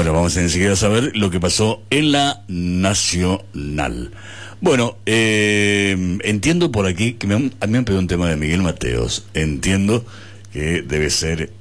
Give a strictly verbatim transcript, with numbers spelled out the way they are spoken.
Bueno, vamos enseguida a saber lo que pasó en la Nacional. Bueno, eh, entiendo por aquí que me han, a mí me han pedido un tema de Miguel Mateos. Entiendo que debe ser